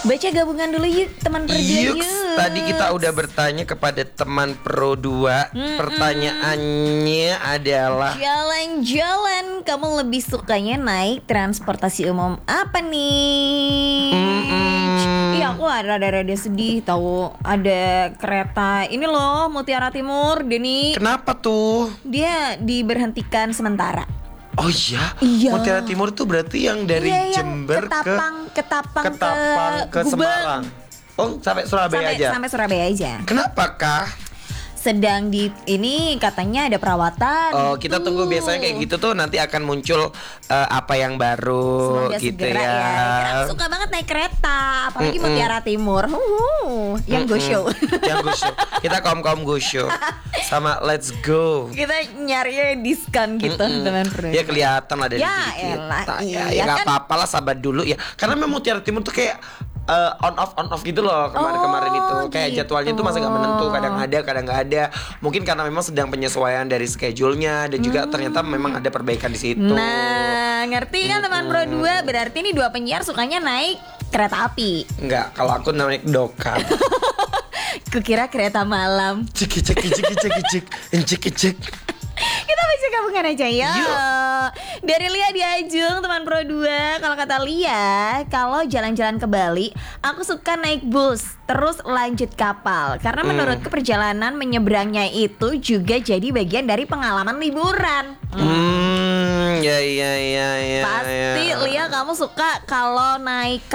Baca gabungan dulu yuk teman Pro 2 Yuk, yuk. tadi kita udah bertanya kepada teman Pro 2. Pertanyaannya adalah Jalan-jalan, kamu lebih sukanya naik transportasi umum apa nih? Iya, aku rada-rada sedih tahu. Ada kereta ini loh, Mutiara Timur, Denny. kenapa tuh? Dia diberhentikan sementara. Oh iya, Iya. Mutiara Timur tuh berarti yang dari Iya, yang Jember Ketapang ke Gubeng. Semarang. Oh, sampai Surabaya aja. Sampai Surabaya aja. Kenapa kah? Sedang ini katanya ada perawatan. Oh, kita gitu. tunggu biasanya kayak gitu tuh nanti akan muncul apa yang baru Semoga gitu segera ya. Karena aku suka banget naik kereta, apalagi Mutiara Timur. Yang go show. Yang go show. Kita kaum go show. Sama let's go. Kita nyarinya diskon gitu, teman Pro. Ya kelihatan lah dari Ya dikit. elah, Ya iya nggak kan? apa-apa lah, sabar dulu ya. Karena memang Mutiara Timur tuh kayak on off gitu loh kemarin itu. Kayak gitu. jadwalnya tuh masih nggak menentu, kadang ada, kadang nggak ada. Mungkin karena memang sedang penyesuaian dari schedule-nya dan juga ternyata memang ada perbaikan di situ. Nah, ngerti kan teman Pro 2? Berarti ini dua penyiar sukanya naik kereta api. Enggak, kalau aku naik dokar. Kukira kereta malam. Cek. Kita baca gabungan aja ya. Yuk. Dari Lia di Ajung, teman Pro 2. Kalau kata Lia, kalau jalan-jalan ke Bali, aku suka naik bus terus lanjut kapal. Karena menurutku perjalanan menyeberangnya itu juga jadi bagian dari pengalaman liburan. Ya. Pasti Lia kamu suka kalau naik